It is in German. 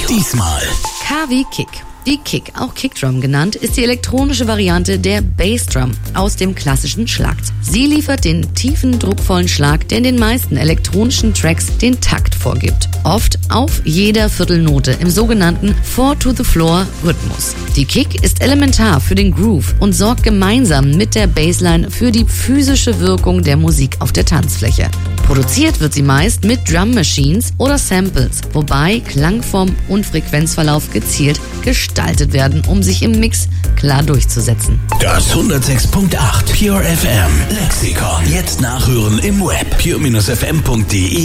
Diesmal K wie Kick. Die Kick, auch Kickdrum genannt, ist die elektronische Variante der Bassdrum aus dem klassischen Schlagzeug. Sie liefert den tiefen, druckvollen Schlag, der in den meisten elektronischen Tracks den Takt vorgibt. Oft auf jeder Viertelnote im sogenannten Four-to-the-Floor-Rhythmus. Die Kick ist elementar für den Groove und sorgt gemeinsam mit der Bassline für die physische Wirkung der Musik auf der Tanzfläche. Produziert wird sie meist mit Drum Machines oder Samples, wobei Klangform und Frequenzverlauf gezielt gestaltet werden, um sich im Mix klar durchzusetzen. Das 106.8 Pure FM Lexikon. Jetzt nachhören im Web pure-fm.de.